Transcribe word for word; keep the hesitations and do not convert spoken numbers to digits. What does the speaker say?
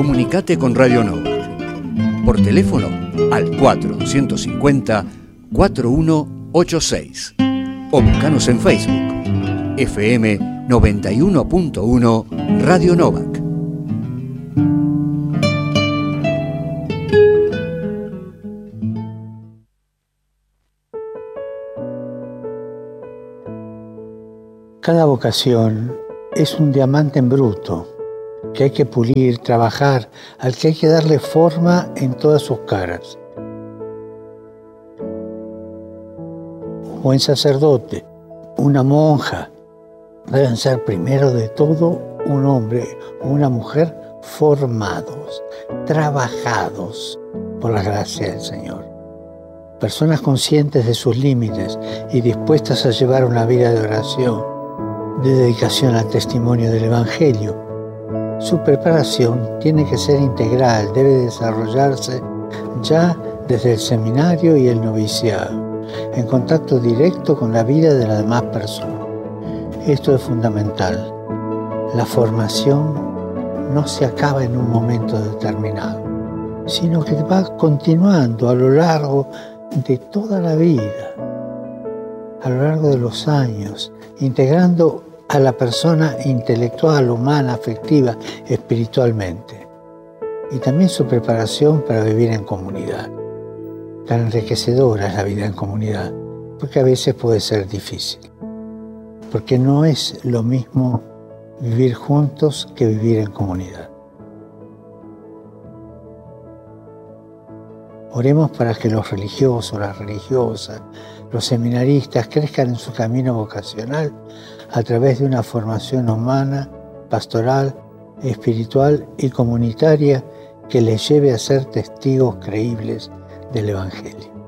Comunicate con Radio Novak. Por teléfono al cuatro cinco cero, cuatro uno ocho seis o buscanos en Facebook F M noventa y uno punto uno Radio Novak. Cada vocación es un diamante en bruto que hay que pulir, trabajar, al que hay que darle forma en todas sus caras. Un buen sacerdote, una monja, deben ser primero de todo un hombre o una mujer formados, trabajados por la gracia del Señor. Personas conscientes de sus límites y dispuestas a llevar una vida de oración, de dedicación al testimonio del Evangelio. Su preparación tiene que ser integral, debe desarrollarse ya desde el seminario y el noviciado, en contacto directo con la vida de las demás personas. Esto es fundamental. La formación no se acaba en un momento determinado, sino que va continuando a lo largo de toda la vida, a lo largo de los años, integrando a la persona intelectual, humana, afectiva, espiritualmente. Y también su preparación para vivir en comunidad. Tan enriquecedora es la vida en comunidad, porque a veces puede ser difícil. Porque no es lo mismo vivir juntos que vivir en comunidad. Oremos para que los religiosos, las religiosas, los seminaristas crezcan en su camino vocacional a través de una formación humana, pastoral, espiritual y comunitaria que les lleve a ser testigos creíbles del Evangelio.